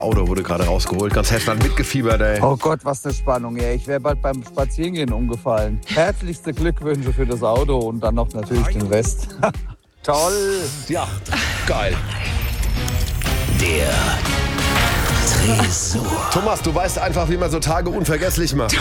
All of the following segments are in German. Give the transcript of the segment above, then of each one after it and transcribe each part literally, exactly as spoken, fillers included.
Auto wurde gerade rausgeholt. Ganz Hessland mitgefiebert, ey. Oh Gott, was eine Spannung, ey. Ich wäre bald beim Spazierengehen umgefallen. Herzlichste Glückwünsche für das Auto und dann noch natürlich den Rest. Toll. Ja, geil. Der Tresor. Thomas, du weißt einfach, wie man so Tage unvergesslich macht.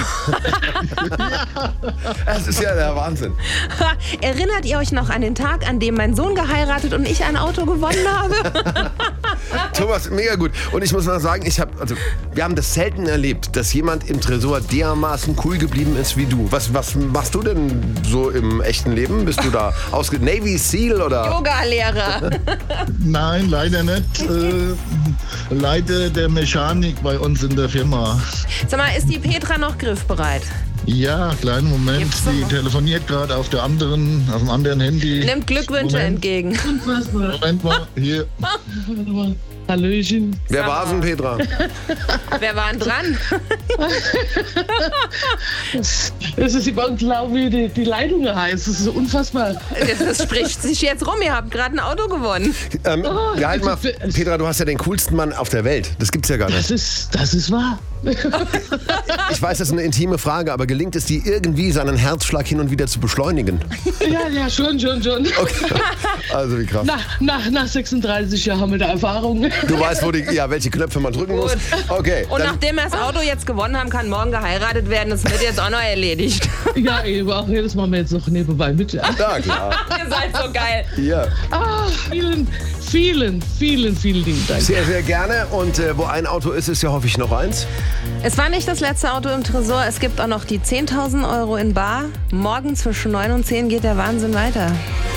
Es ist ja der Wahnsinn. Erinnert ihr euch noch an den Tag, an dem mein Sohn geheiratet und ich ein Auto gewonnen habe? Thomas, mega gut. Und ich muss mal sagen, ich hab, also, wir haben das selten erlebt, dass jemand im Tresor dermaßen cool geblieben ist wie du. Was, was machst du denn so im echten Leben? Bist du da ausge... Navy Seal oder... Yoga-Lehrer. Nein, leider nicht. Äh, Leiter der Mechanik bei uns in der Firma. Sag mal, ist die Petra noch griffbereit? Ja, kleinen Moment. Gibt's Sie noch? telefoniert gerade auf der anderen, auf dem anderen Handy. Nimmt Glückwünsche Moment. entgegen. Moment mal, hier. Hallöchen. Wer war's denn, Petra? Wer war denn dran? Es ist überhaupt klar, wie die, die Leitung heißt. Das ist so unfassbar. Das spricht sich jetzt rum. Ihr habt gerade ein Auto gewonnen. Ähm, Oh, ja, halt mal, es- Petra, du hast ja den coolsten Mann auf der Welt. Das gibt's ja gar nicht. Das ist, das ist wahr. Ich weiß, das ist eine intime Frage, aber gelingt es dir irgendwie, seinen Herzschlag hin und wieder zu beschleunigen? Ja, ja, schon, schon, schon. Okay. Also wie krass. Nach, nach, nach sechsunddreißig Jahren mit der Erfahrung. Du weißt, wo die, ja, welche Knöpfe man drücken muss. Okay. Und dann- nachdem er das Auto jetzt gewonnen haben, kann morgen geheiratet werden. Das wird jetzt auch noch erledigt. Ja, eben, auch jedes Mal jetzt noch nebenbei mit. Ja. Ja, klar. Ihr seid so geil. Ja. Ah, vielen, vielen, vielen, vielen lieben Dank. Sehr, sehr gerne. Und äh, wo ein Auto ist, ist ja hoffe ich noch eins. Es war nicht das letzte Auto im Tresor. Es gibt auch noch die zehntausend Euro in bar. Morgen zwischen neun und zehn geht der Wahnsinn weiter.